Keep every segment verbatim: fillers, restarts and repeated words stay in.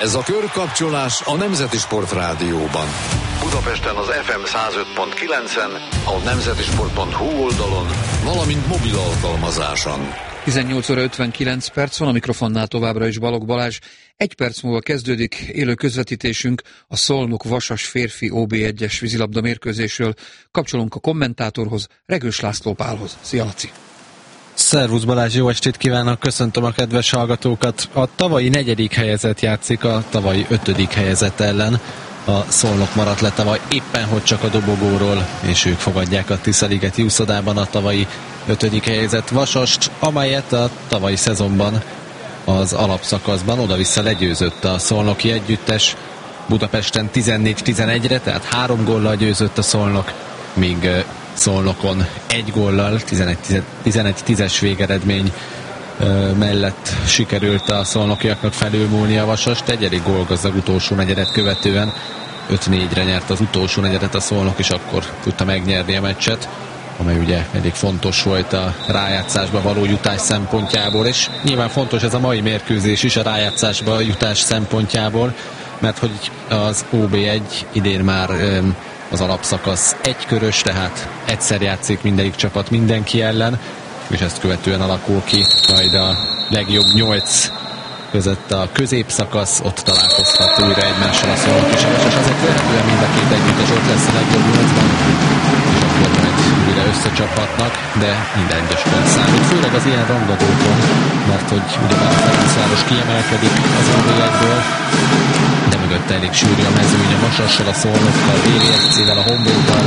Ez a körkapcsolás a Nemzeti Sport Rádióban. Budapesten az ef em száz öt pont kilencen, a nemzetisport pont hu oldalon, valamint mobil alkalmazáson. tizennyolc óra ötvenkilenc perc van, a mikrofonnál továbbra is Balogh Balázs. Egy perc múlva kezdődik élő közvetítésünk a Szolnok-Vasas férfi o bé egyes vízilabda mérkőzésről. Kapcsolunk a kommentátorhoz, Regős László Pálhoz. Szia, Laci! Szervusz Balázs, jó estét kívánok, köszöntöm a kedves hallgatókat. A tavalyi negyedik helyezett játszik a tavalyi ötödik helyezett ellen. A Szolnok maradt le tavaly éppen hogy csak a dobogóról, és ők fogadják a Tiszaligeti úszodában a tavalyi ötödik helyezett Vasast, amelyet a tavalyi szezonban az alapszakaszban oda-vissza legyőzött a szolnoki együttes. Budapesten tizennégy tizenegyre, tehát három góllal győzött a Szolnok, míg Szolnokon egy góllal, tizenegy tízes végeredmény mellett sikerült a szolnokiaknak felülmúlni a Vasast. Egy elég gólgazdag utolsó negyedet követően öt négyre nyert az utolsó negyedet a Szolnok, és akkor tudta megnyerni a meccset, amely ugye elég fontos volt a rájátszásba való jutás szempontjából, és nyilván fontos ez a mai mérkőzés is a rájátszásba jutás szempontjából, mert hogy az o bé egy idén már az alapszakasz egykörös, tehát egyszer játszik mindegyik csapat mindenki ellen, és ezt követően alakul ki majd a legjobb nyolc között a középszakasz, ott találkozhat újra egymással a Szolnok és a Vasas. Azért lehetően mind a két együttes ott lesz a legjobb nyolcban, és akkor majd újra összecsaphatnak, de minden egyes pont számít, főleg az ilyen rangadókon, mert hogy ugyebár a Ferencváros kiemelkedik az o bé egyből, de mögötte elég sűrű a mezőny a Vasassal, a Szolnokkal, a bé vé ef cével, a Honvéddal.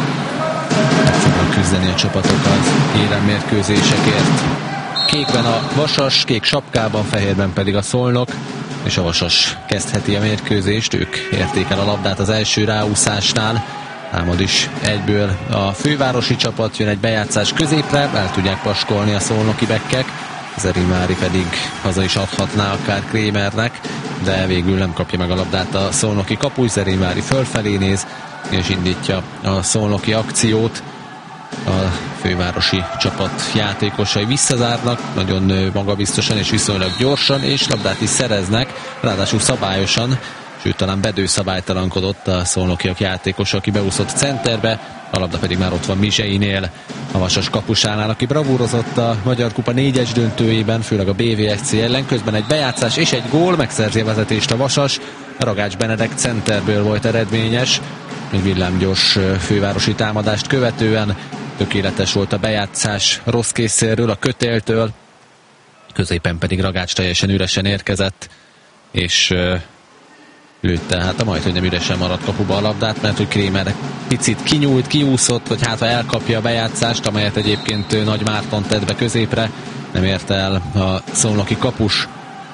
Meg fognak küzdeni a csapatok az éremmérkőzésekért. Kékben a Vasas, kék sapkában, fehérben pedig a Szolnok, és a Vasas kezdheti a mérkőzést, ők érték el a labdát az első ráúszásnál, támad is egyből a fővárosi csapat, jön egy bejátszás középre, el tudják paskolni a szolnoki bekkek, Zerimári pedig haza is adhatná akár Krémernek, de végül nem kapja meg a labdát a szolnoki kapus, Zerimári fölfelé néz, és indítja a szolnoki akciót. A fővárosi csapat játékosai visszazárnak, nagyon magabiztosan és viszonylag gyorsan, és labdát is szereznek, ráadásul szabályosan, sőt talán bedőszabálytalankodott a szolnokiak játékosa, aki beúszott centerbe, a labda pedig már ott van Mizseinél, a Vasas kapusánál, aki bravúrozott a Magyar Kupa négyes döntőjében, főleg a bé vé ef cé ellen, közben egy bejátszás és egy gól, megszerzi a vezetést a Vasas, Ragács Benedek centerből volt eredményes, egy villámgyors fővárosi támadást követően, tökéletes volt a bejátszás rossz készszélről, a kötéltől, középen pedig Ragács teljesen üresen érkezett, és lőtte, hát a majd, hogy nem üresen maradt kapuba a labdát, mert hogy Krémer picit kinyúlt, kiúszott, hogy hát ha elkapja a bejátszást, amelyet egyébként Nagy Márton tett be középre, nem érte el a szolnoki kapus,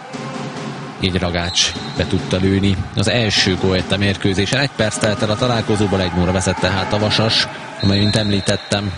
így Ragács be tudta lőni az első gólt a mérkőzésen. Egy perc telt el a találkozóból, egy nulla vezette hát a Vasas, amely, mint említettem,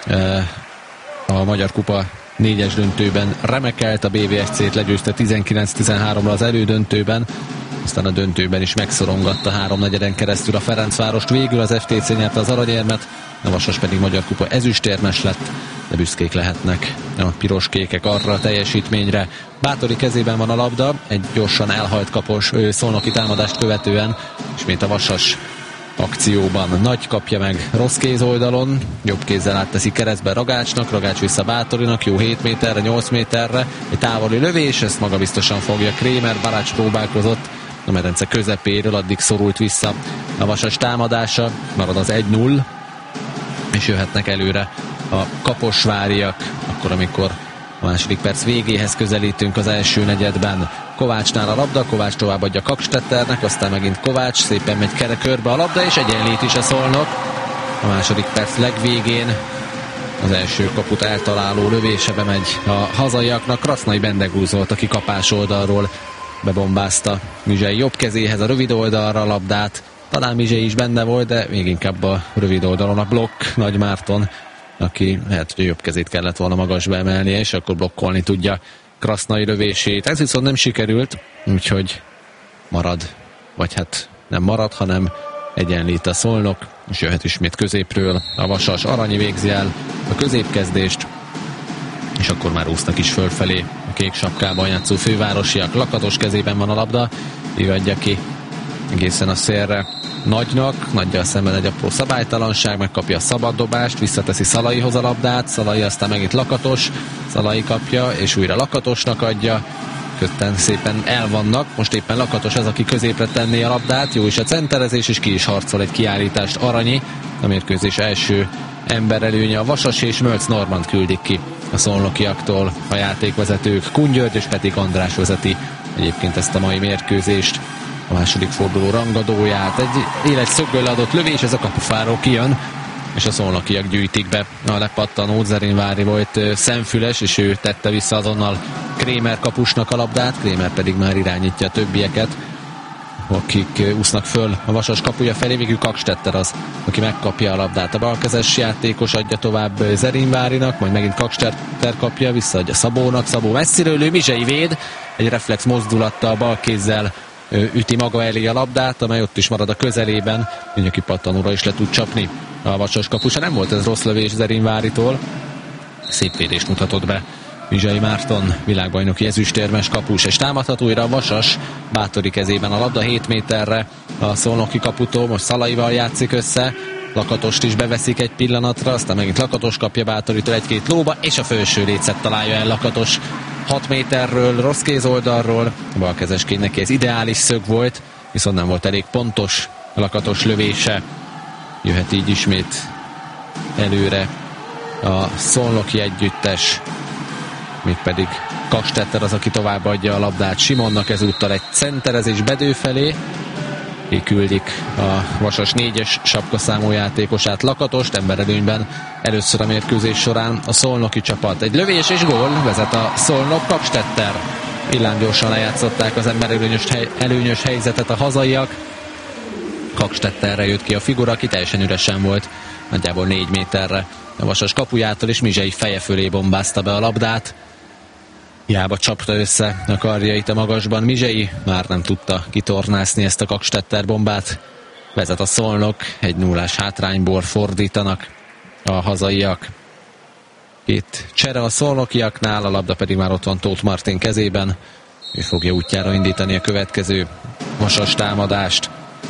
a Magyar Kupa négyes döntőben remekelt, a bé vé ef cét legyőzte tizenkilenc tizenháromra az elődöntőben, aztán a döntőben is megszorongatta háromnegyeden keresztül a Ferencvárost, végül az ef té cé nyerte az aranyérmet, a Vasas pedig Magyar Kupa ezüstérmes lett, de büszkék lehetnek a piros-kékek arra a teljesítményre. Bátori kezében van a labda, egy gyorsan elhajt kapos szolnoki támadást követően, ismét a Vasas akcióban. Nagy kapja meg rossz kéz oldalon, jobb kézzel átteszi keresztbe Ragácsnak, Ragács vissza Bátorinak, jó hét méterre, nyolc méterre, egy távoli lövés, ezt maga biztosan fogja Krémer, Balács próbálkozott a medence közepéről, addig szorult vissza a Vasas támadása, marad az egy null, és jöhetnek előre a kaposváriak, akkor amikor a második perc végéhez közelítünk az első negyedben. Kovácsnál a labda, Kovács továbbadja Kakstetternek, aztán megint Kovács, szépen megy kere körbe a labda, és egyenlít is a Szolnok. A második perc legvégén az első kaput eltaláló lövése bemegy a hazaiaknak, Krasznai Bendegúz volt, aki kapás oldalról bebombázta Mizsei jobb kezéhez a rövid oldalra a labdát. Talán Mizsei is benne volt, de még inkább a rövid oldalon a blokk, Nagy Márton, aki hát, hogy jobb kezét kellett volna magasba emelnie, és akkor blokkolni tudja Krasznai lövését. Ez viszont nem sikerült, úgyhogy marad, vagy hát nem marad, hanem egyenlít a Szolnok, és jöhet ismét középről a Vasas. Aranyi végzi el a középkezdést, és akkor már úsznak is fölfelé a kék sapkában játszó fővárosiak. Lakatos kezében van a labda, adja ki egészen a szélre Nagynak, Nagyjal szemben egy apró szabálytalanság, megkapja a szabaddobást, visszateszi Szalaihoz a labdát, Szalai aztán megint Lakatos, Szalai kapja, és újra Lakatosnak adja, közten szépen elvannak, most éppen Lakatos az, aki középre tenné a labdát, jó is a centerezés, és ki is harcol egy kiállítást Aranyi, a mérkőzés első emberelőnye a Vasas, és Mölc Normand küldik ki a szolnokiaktól a játékvezetők. Kun György és Petik András vezeti egyébként ezt a mai mérkőzést, a második forduló rangadóját. Egy éles szögből leadott lövés, ez a kapufáról kijön, és a szolnokiak gyűjtik be a lepattanót. Zerényvári volt szemfüles, és ő tette vissza azonnal Krémer kapusnak a labdát, Krémer pedig már irányítja a többieket, akik úsznak föl a Vasas kapuja felé. Végül Kakstetter az, aki megkapja a labdát. A balkezes játékos adja tovább Zerényvárinak, majd megint Kakstetter kapja, visszaadja Szabónak, Szabó messziről lő, Mizsei véd, egy reflex mozdulattal bal kézzel üti maga elé a labdát, amely ott is marad a közelében, Ünyöki pattanóra is le tud csapni a Vasas kapusa. Nem volt ez rossz lövés Zerényváritól, szép védést mutatott be Mizsei Márton, világbajnoki ezüstérmes kapus, és támadhat újra a Vasas, Bátori kezében a labda hét méterre a szolnoki kaputól, most Szalaival játszik össze, Lakatost is beveszik egy pillanatra, aztán megint Lakatos kapja Bátoritól egy-két lóba, és a felső lécet találja el Lakatos hat méterről, rossz kéz oldalról, a balkezesként neki ez ideális szög volt, viszont nem volt elég pontos a Lakatos lövése. Jöhet így ismét előre a szolnoki együttes, mégpedig Kakstetter az, aki továbbadja a labdát Simonnak, ezúttal egy centerezés Bedő felé, kiküldik a Vasas négyes sapkaszámú játékosát, Lakatost, emberelőnyben először a mérkőzés során a szolnoki csapat. Egy lövés és gól, vezet a Szolnok, Kakstetter. Villámgyorsan lejátszották az emberelőnyös hely, előnyös helyzetet a hazaiak. Kakstetterre jött ki a figura, aki teljesen üresen volt, nagyjából négy méterre a Vasas kapujától, és Mizsei feje fölé bombázta be a labdát. Hiába csapta össze a karjait a magasban, Mizsei már nem tudta kitornászni ezt a Kakstetter bombát. Vezet a Szolnok, egy nullás hátrányból fordítanak a hazaiak. Két csere a szolnokiaknál, a labda pedig már ott van Tóth Martin kezében. Ő fogja útjára indítani a következő Vasas támadást.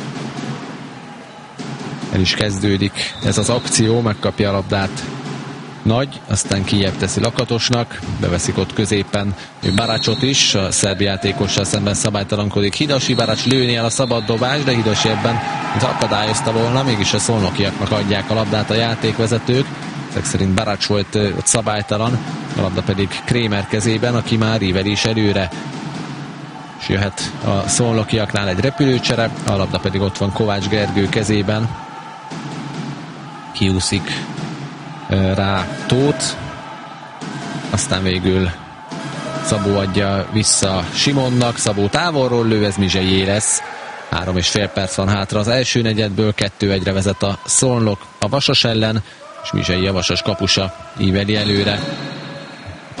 El is kezdődik ez az akció, megkapja a labdát Nagy, aztán kijebb teszi Lakatosnak, beveszik ott középen Barácsot is, a szerb játékossal szemben szabálytalankodik Hidasi, Barács lőni el a szabad dobás, de Hidasi ebben akadályozta volna, mégis a szolnokiaknak adják a labdát a játékvezetők. Ezek szerint Barács volt ott szabálytalan, a labda pedig Krémer kezében, aki már íveli is előre. És jöhet a szolnokiaknál egy repülőcsere, a labda pedig ott van Kovács Gergő kezében. Kiúszik rá Tóth, aztán végül Szabó adja vissza Simonnak, Szabó távolról lő, ez Mizseié lesz. Három és fél perc van hátra az első negyedből, kettő egyre vezet a Szolnok a Vasas ellen, és Mizsei a Vasas kapusa íveli előre a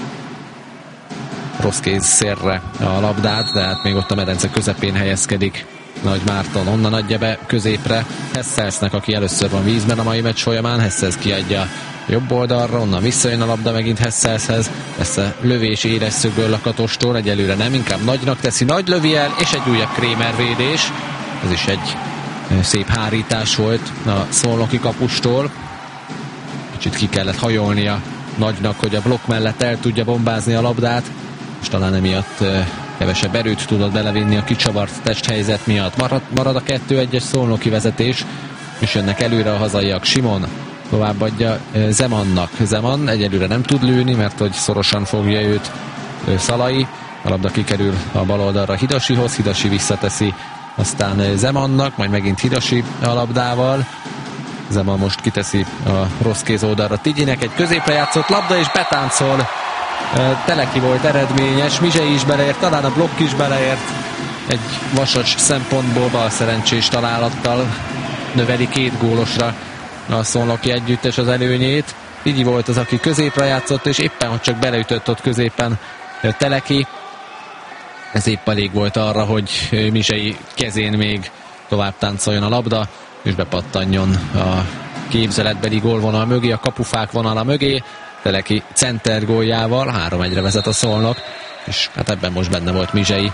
rossz kéz szélre a labdát, de hát még ott a medence közepén helyezkedik Nagy Márton, onnan adja be középre Hesselsznek, aki először van vízben a mai meccs folyamán. Hesselsz kiadja jobb oldalra, onnan visszajön a labda megint Hesselszhez, ezt a lövés éles szögből Lakatostól, egyelőre nem, inkább Nagynak teszi, Nagy lövi el, és egy újabb Krémer védés. Ez is egy szép hárítás volt a szolnoki kapustól. Kicsit ki kellett hajolnia Nagynak, hogy a blokk mellett el tudja bombázni a labdát, és talán emiatt kevesebb erőt tudott belevinni a kicsavart testhelyzet miatt. Marad, marad a kettő egyes szolnoki vezetés, és jönnek előre a hazaiak. Simon továbbadja Zemannak. Zeman egyelőre nem tud lőni, mert hogy szorosan fogja őt Szalai. A labda kikerül a bal oldalra Hidasihoz, Hidasi visszateszi aztán Zemannak, majd megint Hidasi a labdával. Zeman most kiteszi a rossz kéz oldalra Tigyinek, egy középre játszott labda, és betáncol. Teleki volt eredményes, Mizsei is beleért, talán a blokk is beleért. Egy Vasas szempontból bal szerencsés találattal növeli két gólosra a szolnoki együttes az előnyét. Tigyi volt az, aki középre játszott, és éppen, hogy csak beleütött ott középen Teleki. Ez épp elég volt arra, hogy Mizsei kezén még tovább táncoljon a labda, és bepattanjon a képzeletbeli gólvonal mögé, a kapufák vonala mögé. Teleki center góljával három egyre vezet a Szolnok, és hát ebben most benne volt Mizsei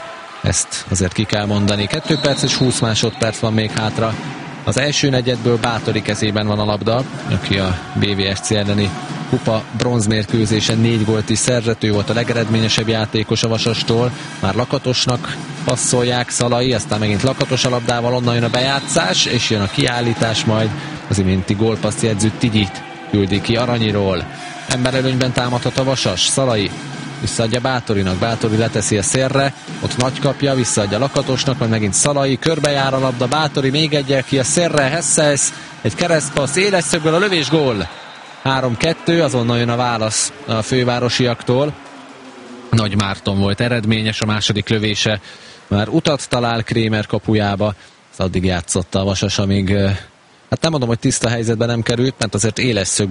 Ezt azért ki kell mondani. Kettő perc és húsz másodperc van még hátra. Az első negyedből Báthori kezében van a labda, aki a bé vé es cé elleni kupa bronzmérkőzésen négy gólt is szerzett, ő volt a legeredményesebb játékos a Vasastól. Már Lakatosnak passzolják, Szalai, aztán megint Lakatos a labdával, onnan jön a bejátszás, és jön a kiállítás, majd az iménti gólpaszt jegyző Tigyit küldi ki Aranyiról. Emberelőnyben támadhat a Vasas, Szalai visszaadja Báthorinak, Báthori leteszi a szélre, ott nagy kapja, visszaadja Lakatosnak, majd megint Szalai, körbejár a labda, Báthori még egyel ki a szélre, Hesselsz, egy keresztpassz, éles szögből a lövés, gól! három kettő, azonnal jön a válasz a fővárosiaktól. Nagy Márton volt eredményes, a második lövése már utat talál Krémer kapujába, az addig játszotta a Vasas, amíg, hát nem mondom, hogy tiszta helyzetben nem került, mert azért éles szögből